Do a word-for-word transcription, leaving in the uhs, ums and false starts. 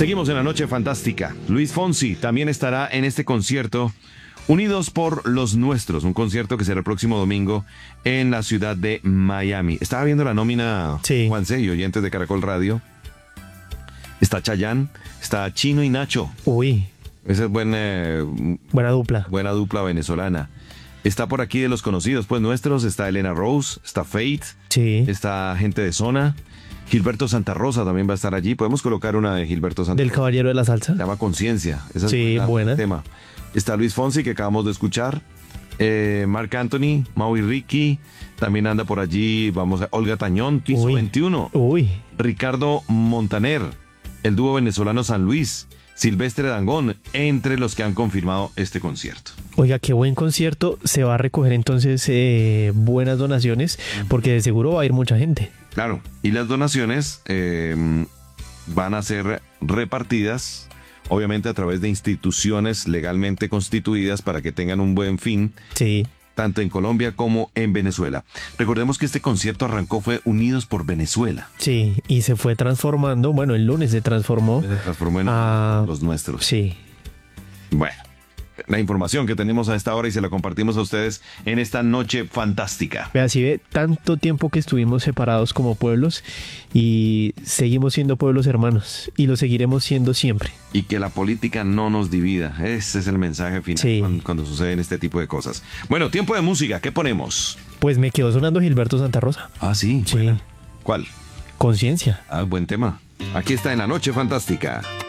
Seguimos en la noche fantástica. Luis Fonsi también estará en este concierto Unidos por los Nuestros, un concierto que será el próximo domingo en la ciudad de Miami. Estaba viendo la nómina, sí. Juanse y oyentes de Caracol Radio. Está Chayanne, está Chino y Nacho. Uy. Esa es buena, buena dupla. Buena dupla venezolana. Está por aquí de los conocidos, pues nuestros, está Elena Rose, está Faith, sí. está gente de zona. Gilberto Santa Rosa también va a estar allí. Podemos colocar una de Gilberto Santa Del Rosa. Caballero de la Salsa. Se llama Conciencia. Esa sí, es buena. tema. Está Luis Fonsi, que acabamos de escuchar. Eh, Marc Anthony, Maui Ricky. También anda por allí, vamos a Olga Tañón, Piso Uy. veintiuno. Uy. Ricardo Montaner, el dúo venezolano San Luis. Silvestre Dangond, entre los que han confirmado este concierto. Oiga, qué buen concierto. Se va a recoger entonces eh, buenas donaciones, porque de seguro va a ir mucha gente. Claro, y las donaciones eh, van a ser repartidas, obviamente a través de instituciones legalmente constituidas para que tengan un buen fin. Sí. Tanto en Colombia como en Venezuela. Recordemos que este concierto arrancó fue Unidos por Venezuela. Sí, y se fue transformando, bueno, el lunes se transformó. Se transformó en a... los nuestros. Sí. Bueno, la información que tenemos a esta hora y se la compartimos a ustedes en esta noche fantástica. Vea, si ve tanto tiempo que estuvimos separados como pueblos y seguimos siendo pueblos hermanos y lo seguiremos siendo siempre. Y que la política no nos divida. Ese es el mensaje final sí. cuando, cuando suceden este tipo de cosas. Bueno, tiempo de música. ¿Qué ponemos? Pues me quedó sonando Gilberto Santa Rosa. Ah, sí. Sí. Buena. ¿Cuál? Conciencia. Ah, buen tema. Aquí está en la noche fantástica.